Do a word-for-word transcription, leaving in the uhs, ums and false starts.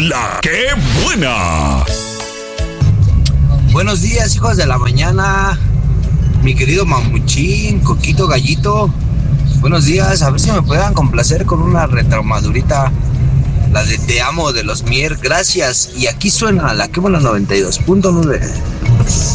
La que buena. Buenos días, hijos de la mañana. Mi querido Mamuchín, Coquito, Gallito. Buenos días, a ver si me puedan complacer con una retromadurita. La de Te Amo de los Mier, gracias. Y aquí suena La que buena noventa y dos punto nueve.